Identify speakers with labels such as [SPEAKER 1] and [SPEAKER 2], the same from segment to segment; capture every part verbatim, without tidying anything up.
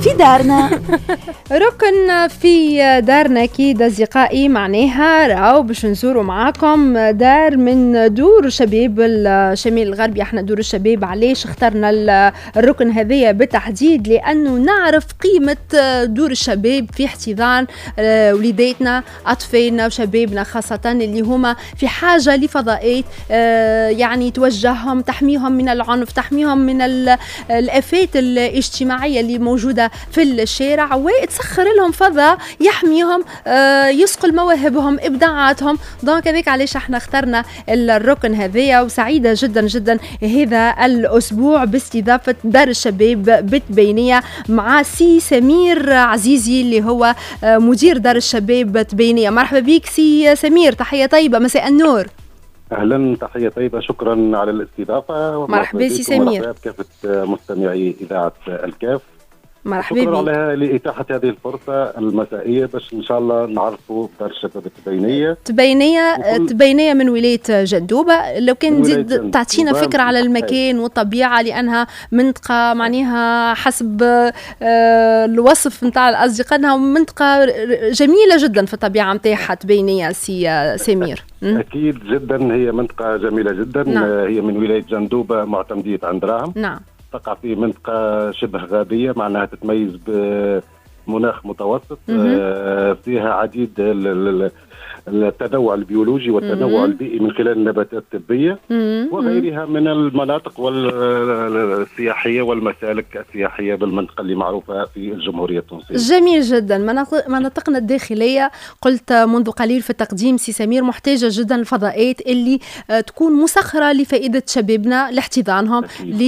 [SPEAKER 1] في دارنا. ركن في دارنا أكيد أصدقائي، معناها راو باش نزوروا معاكم دار من دور شباب الشمال الغربي. احنا دور الشباب علاش اخترنا الركن هذية بالتحديد؟ لأنه نعرف قيمة دور الشباب في احتضان وليداتنا أطفالنا وشبابنا، خاصة اللي هما في حاجة لفضاءات يعني توجههم، تحميهم من العنف، تحميهم من الآفات الاجتماعية اللي موجودة في الشارع، وتسخر لهم فضاء يحميهم يسقل مواهبهم إبداعاتهم. دونك هذيك علاش احنا اخترنا الركن هذايا، وسعيدة جدا جدا هذا الأسبوع باستضافة دار الشباب بتبينية مع سي سمير عزيزي اللي هو مدير دار الشباب بتبينية. مرحبا بك سي سمير، تحية طيبة، مساء النور.
[SPEAKER 2] اهلا، تحيه طيبه، شكرا على الاستضافه.
[SPEAKER 1] مرحبا سي سمير.
[SPEAKER 2] مرحبا بكافه مستمعي اذاعه الكاف.
[SPEAKER 1] مرحبا
[SPEAKER 2] شكرا على لاتاحه هذه الفرصه المسائيه باش ان شاء الله نعرفوا دار الشباب التبينيه.
[SPEAKER 1] تبينيه تبينيه من ولايه جندوبه. لو كان تزيد تعطينا فكره على المكان والطبيعه، لانها منطقه معناها حسب الوصف نتاع الاصدقاء انها منطقه جميله جدا في الطبيعه نتاعها. تبينيه سي سمير.
[SPEAKER 2] اكيد جدا، هي منطقه جميله جدا. نعم. هي من ولايه جندوبه معتمديه عند دراهم. نعم. تقع في منطقة شبه غابية، معناها تتميز بمناخ متوسط. آه فيها عديد التنوع البيولوجي والتنوع البيئي من خلال النباتات الطبية وغيرها من المناطق والسياحية والمسالك السياحية بالمنطقة اللي معروفة في الجمهورية التونسية.
[SPEAKER 1] جميل جدا. مناطقنا الداخلية قلت منذ قليل في التقديم سي سمير محتاجة جدا الفضاءات اللي تكون مسخرة لفائدة شبابنا، لاحتضانهم،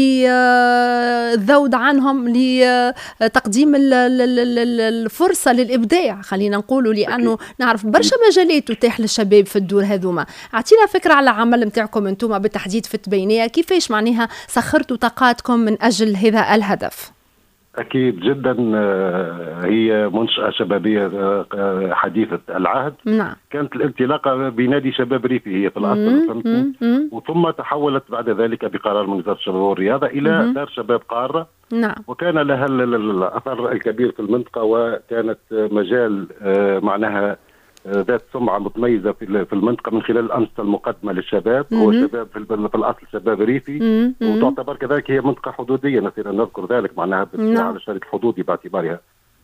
[SPEAKER 1] للذود عنهم، لتقديم الفرصة للإبداع خلينا نقولوا، لأنه نعرف برشا مجالات تتاح للشباب في الدور هذوما. اعطينا فكره على العمل نتاعكم انتم بالتحديد في التبينيه، كيفاش معناها سخرتوا طاقاتكم من اجل هذا الهدف؟
[SPEAKER 2] اكيد جدا، هي منشاه شبابيه حديثه العهد. نعم. كانت الانطلاقه بنادي شباب ريفي هي في الاصل، وثم تحولت بعد ذلك بقرار من وزاره الشباب والرياضه الى مم. دار شباب قاره. نعم. وكان لها الاثر الكبير في المنطقه، وكانت مجال معناها ذات سمعة متميزة في المنطقة من خلال الأنشطة المقدمة للشباب. هو شباب في الأصل شباب ريفي، وتعتبر كذلك هي منطقة حدودية، نسينا نذكر ذلك، معناها على الشريط الحدودي باعتبارها.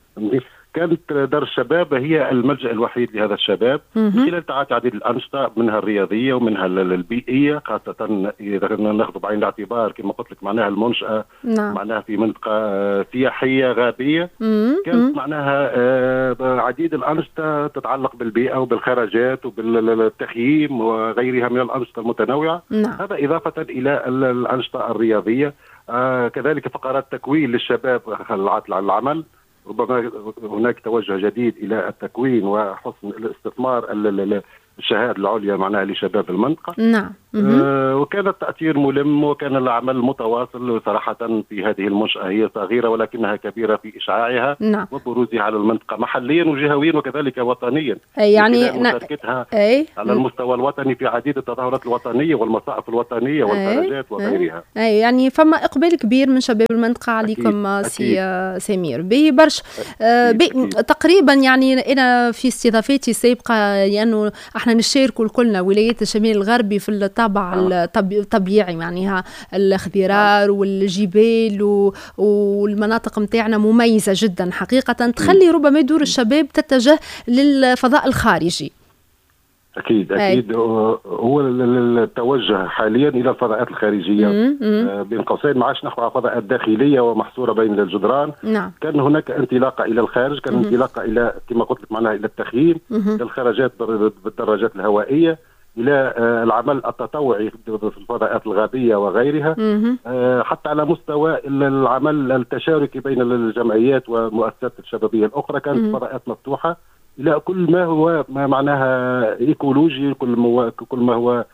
[SPEAKER 2] كانت دار الشباب هي الملجأ الوحيد لهذا الشباب من خلال تعدد الأنشطة، منها الرياضية ومنها البيئية، خاصة إذا ناخذ بعين الاعتبار كما قلت لك معناها المنشأة. نعم. معناها في منطقة سياحية غابية. مم. كانت معناها عديد الأنشطة تتعلق بالبيئة وبالخراجات وبالتخييم وغيرها من الأنشطة المتنوعة. نعم. هذا إضافة إلى الأنشطة الرياضية. آه كذلك فقرات تكوين للشباب على العمل. ربما هناك توجه جديد إلى التكوين وحسن الاستثمار الشهادة العليا معناها لشباب المنطقة. نعم. آه وكان التأثير ملم، وكان العمل متواصل صراحة في هذه المنشأة. هي صغيرة ولكنها كبيرة في إشعاعها. نعم. وبروزها على المنطقة محليا وجهويا وكذلك وطنيا.
[SPEAKER 1] أي يعني
[SPEAKER 2] مشاركتها أي. على المستوى الوطني في عديد التظاهرات الوطنية والمصائف الوطنية والخرجات وغيرها.
[SPEAKER 1] أي يعني فما إقبال كبير من شباب المنطقة عليكم. أكيد. سي أكيد. سمير به برش. آه بي تقريبا يعني أنا في استضافتي السابقة لأنه احنا نشاركوا كلنا ولايات الشمال الغربي في الطابع الطبيعي، معناها الخضرار والجبال والمناطق متاعنا مميزة جدا حقيقة، تخلي ربما دور الشباب تتجه للفضاء الخارجي.
[SPEAKER 2] أكيد أكيد أي. هو التوجه حاليا إلى الفضاءات الخارجية. آه بين قوسين ما عادش نحو على الفضاءات الداخلية ومحصورة بين الجدران. نعم. كان هناك انطلاقة إلى الخارج، كان انطلاقة إلى كما قلت لك معناها إلى التخييم، إلى الخراجات بالدراجات الهوائية، إلى آه العمل التطوعي في الفضاءات الغابية وغيرها. آه حتى على مستوى العمل التشاركي بين الجمعيات ومؤسسات الشبابية الأخرى. كانت الفضاءات مفتوحة إلى كل ما هو ما معناها إيكولوجي، كل ما كل ما هو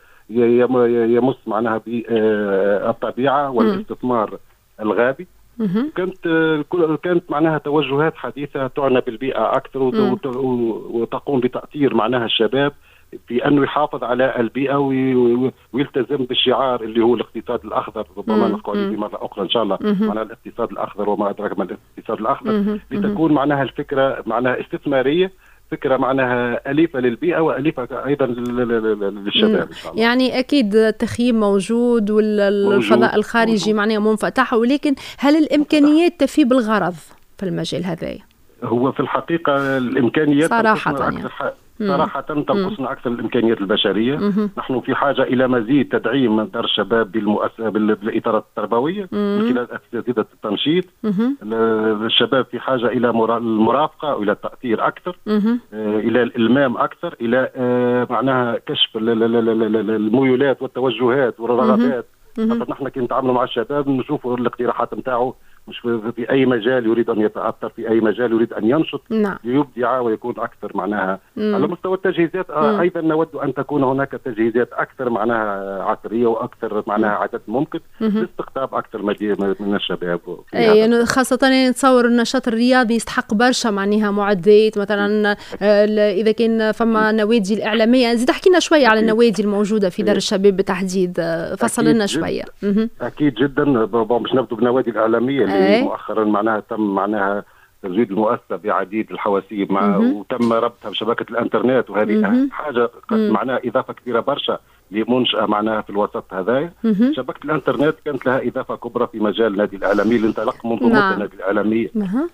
[SPEAKER 2] يمس معناها بالطبيعة والاستثمار الغابي. كانت كانت معناها توجهات حديثة تعنى بالبيئة أكثر وتقوم بتأثير معناها الشباب في انه يحافظ على البيئه ويلتزم بالشعار اللي هو الاقتصاد الاخضر، ربما نحكي عليه مره اخرى ان شاء الله، معناها الاقتصاد الاخضر وما ادراك ما الاقتصاد الاخضر، لتكون معناها الفكره معناها استثماريه، فكرة معناها أليفة للبيئة وأليفة أيضا للشباب إن شاء الله.
[SPEAKER 1] يعني أكيد التخييم موجود والفضاء الخارجي معناها منفتح، ولكن هل الإمكانيات تفي بالغرض في المجال هذا؟
[SPEAKER 2] هو في الحقيقة الإمكانيات
[SPEAKER 1] صراحة
[SPEAKER 2] يعني. صراحة تنقصنا أكثر الإمكانيات البشرية. مم. نحن في حاجة إلى مزيد تدعيم دار الشباب بالمؤسسة بالإطارات التربوية من خلال أساتذة التنشيط. مم. الشباب في حاجة إلى المرافقة وإلى التأثير أكثر. مم. إلى الإلمام أكثر، إلى معناها كشف الميولات والتوجهات والرغبات. خاطر نحن كي نتعاملوا مع الشباب نشوفوا الاقتراحات نتاعو مش في أي مجال يريد أن يتأثر، في أي مجال يريد أن ينشط. نعم. ليبدع ويكون أكثر معناها. مم. على مستوى التجهيزات مم. أيضا نود أن تكون هناك تجهيزات أكثر معناها عصرية وأكثر معناها عدد ممكن لاستقطاب أكثر من الشباب.
[SPEAKER 1] أي يعني خاصة نتصور النشاط الرياضي يستحق برشا معناها معدات، مثلا إذا كان فما نوادي الإعلامية، زيد احكي لنا شوية على النوادي الموجودة في دار الشباب بالتحديد، فصل لنا شوية.
[SPEAKER 2] جد أكيد جدا. باش نبدو بالنوادي الإعلامية اللي مؤخرا معناها تم معناها تزويد المؤسسة بعديد الحواسيب مع وتم ربطها بشبكة الانترنت، وهذه حاجة معناها إضافة كبيرة برشا لمنشأة معناها في الوسط هذايا. شبكة الانترنت كانت لها إضافة كبرى في مجال النادي الإعلامي لانطلاق منظومة النادي الإعلامية.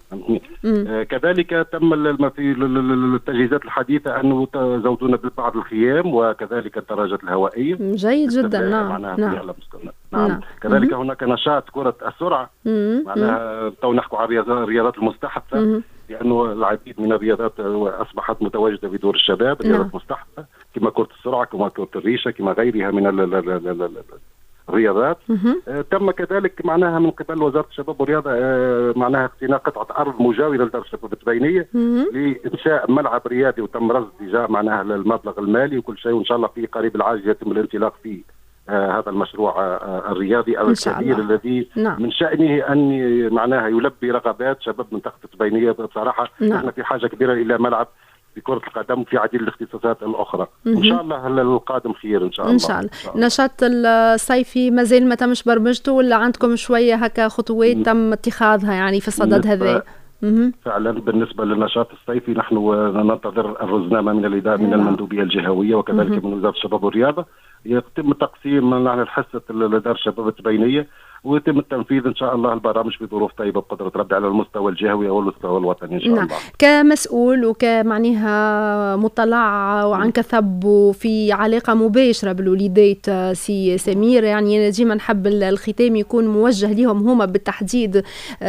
[SPEAKER 2] آه كذلك تم في التجهيزات الحديثة أنه زودونا ببعض الخيام وكذلك الدراجات الهوائية.
[SPEAKER 1] جيد جدا. نعم.
[SPEAKER 2] نعم. نعم. نعم. كذلك مم. هناك نشاط كرة السرعة، معناها تو نحكوا على الرياضات المستحدثة، لأنه العديد من الرياضات أصبحت متواجدة في دور الشباب، رياضات مستحدثة كما كرة السرعة كما كرة الريشة كما غيرها من الرياضات. آه تم كذلك معناها من قبل وزارة الشباب والرياضة آه معناها اقتناء قطعة أرض مجاورة لدار الشباب التبينية لإنشاء ملعب رياضي، وتم رصد جاء معناها المبلغ المالي وكل شيء، وإن شاء الله في قريب العاجل يتم الانطلاق فيه آه هذا المشروع آه الرياضي الكبير الذي نعم. من شأنه أن معناها يلبي رغبات شباب منطقة التبينية. بصراحة نعم. احنا في حاجة كبيرة إلى ملعب في كرة القدم في عديد الاختصاصات الأخرى. إن شاء الله القادم خير إن شاء الله.
[SPEAKER 1] إن شاء الله. نشاط الصيفي مازال ما تمش برمجته، ولا عندكم شوية هكا خطوات تم اتخاذها يعني في الصدد هذا؟
[SPEAKER 2] فعلا بالنسبة للنشاط الصيفي نحن ننتظر الرزنامة من الإدارة من المندوبية الجهوية وكذلك من وزارة الشباب والرياضة، يتم تقسيم الحصة لدار الشباب التبينية ويتم التنفيذ إن شاء الله البرامج في ظروف طيبة بقدرة ربي على المستوى الجهوي أو المستوى الوطني إن شاء نعم. الله.
[SPEAKER 1] كمسؤول وكمعنيها مطلع وعن كثب في علاقة مباشرة بالوليدات سي سمير، يعني أنا ديما نحب الختام يكون موجه لهم هما بالتحديد.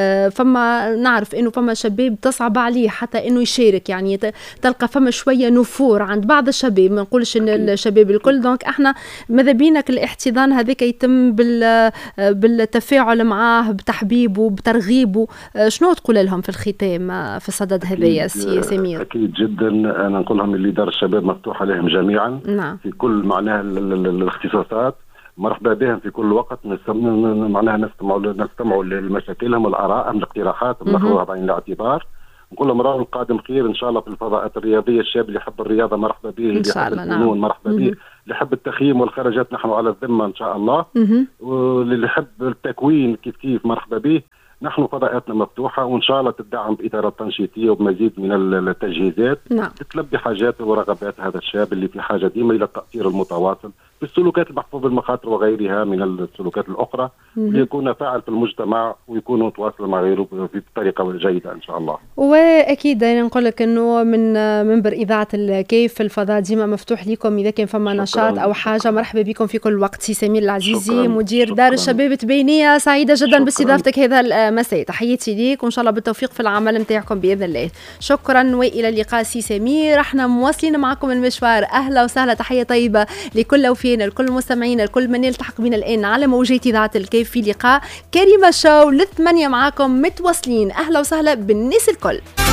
[SPEAKER 1] فما نعرف إنه فما شباب تصعب عليه حتى إنه يشارك، يعني تلقى فما شوية نفور عند بعض الشباب، ما نقولش إن الشباب الكل. دونك إحنا ماذا بينك الاحتضان هذاك يتم بال بال التفاعل معاه بتحبيبه بترغيبه، شنو تقول لهم في الختام في الصدد هذايا سي سمير؟
[SPEAKER 2] أكيد جدا أنا نقول لهم اللي دار الشباب مفتوح عليهم جميعا. نعم. في كل معناها الاختصاصات، مرحبا بهم في كل وقت، معناها نستمعوا نستمعوا لمشاكلهم والآراء والاقتراحات وناخذها بعين الاعتبار. نقول لهم راهو القادم خير ان شاء الله في الفضاءات الرياضيه. الشاب اللي يحب الرياضه مرحبا به، اللي يحب الفنون نعم. مرحبا به، اللي يحب التخييم والخرجات نحن على الذمه ان شاء الله، واللي يحب التكوين كيف كيف مرحبا به. نحن فضاءاتنا مفتوحه وان شاء الله تدعم باطارات تنشيطيه وبمزيد من التجهيزات نعم. تتلبي حاجات ورغبات هذا الشاب اللي في حاجه ديما الى التاثير المتواصل في السلوكات المحفوظ بالمخاطر وغيرها من السلوكات الاخرى، ليكون فاعل في المجتمع ويكون متواصل مع غيره بطريقه جيده ان شاء الله.
[SPEAKER 1] واكيد انا نقول لك انه من منبر اذاعه الكيف الفضاء ديما مفتوح لكم، اذا كان فما نشاط او حاجه مرحبا بكم في كل وقت. سي سمير العزيزي شكرا. مدير شكرا. دار الشباب التبينية، سعيده جدا شكرا. باستضافتك هذا المساء، تحياتي ليك وان شاء الله بالتوفيق في العمل نتاعكم باذن الله. شكرا والى اللقاء سي سمير. احنا مواصلين معكم المشوار، اهلا وسهلا، تحيه طيبه لكل وفينا لكل مستمعينا لكل من يلتحق بنا الان على موجات اذاعه الكيف في لقاء كريمه شو للثمانيه معاكم متواصلين. اهلا وسهلا بالناس الكل.